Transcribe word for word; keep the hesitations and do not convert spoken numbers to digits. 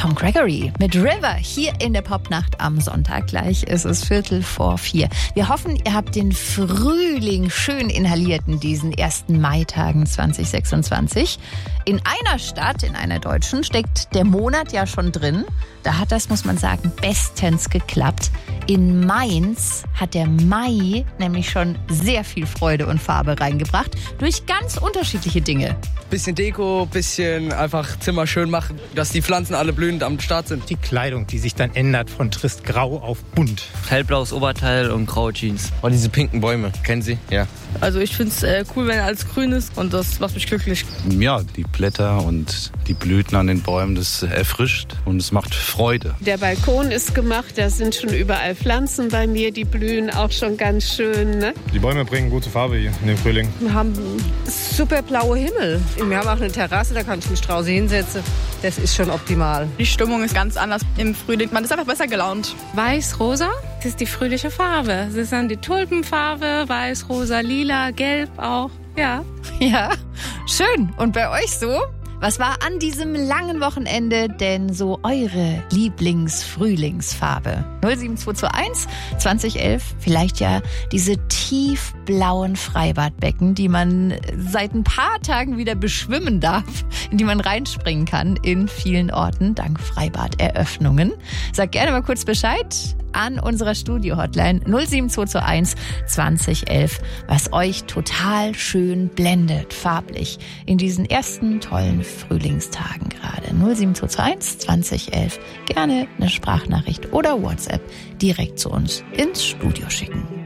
Tom Gregory mit River hier in der Popnacht am Sonntag. Gleich ist es Viertel vor vier. Wir hoffen, ihr habt den Frühling schön inhaliert in diesen ersten Maitagen zwanzig sechsundzwanzig. In einer Stadt, in einer deutschen, steckt der Monat ja schon drin. Da hat das, muss man sagen, bestens geklappt. In Mainz hat der Mai nämlich schon sehr viel Freude und Farbe reingebracht durch ganz unterschiedliche Dinge. Bisschen Deko, bisschen einfach Zimmer schön machen, dass die Pflanzen alle blühend am Start sind. Die Kleidung, die sich dann ändert von trist grau auf bunt. Hellblaues Oberteil und graue Jeans. Oh, diese pinken Bäume, kennen Sie? Ja. Also ich finde es äh, cool, wenn alles grün ist und das macht mich glücklich. Ja, die Blätter und die Blüten an den Bäumen, das erfrischt und es macht Freude. Der Balkon ist gemacht, da sind schon überall Pflanzen bei mir, die blühen auch schon ganz schön. Ne? Die Bäume bringen gute Farbe hier in den Frühling. Wir haben super blaue Himmel. Wir haben auch eine Terrasse, da kann ich mich draußen hinsetzen. Das ist schon optimal. Die Stimmung ist ganz anders im Frühling. Man ist einfach besser gelaunt. Weiß-rosa, das ist die fröhliche Farbe. Das ist dann die Tulpenfarbe, weiß, rosa, lila, gelb auch. Ja. Ja, schön. Und bei euch so? Was war an diesem langen Wochenende denn so eure Lieblings-Frühlingsfarbe? null sieben zwei zwei eins zwanzig elf, vielleicht ja diese tiefblauen Freibadbecken, die man seit ein paar Tagen wieder beschwimmen darf, in die man reinspringen kann in vielen Orten, dank Freibaderöffnungen. Sagt gerne mal kurz Bescheid an unserer Studio-Hotline null sieben zwei zwei eins zwanzig elf, was euch total schön blendet, farblich, in diesen ersten tollen Frühlingstagen gerade. null sieben zwei zwei eins zwanzig elf, gerne eine Sprachnachricht oder WhatsApp direkt zu uns ins Studio schicken.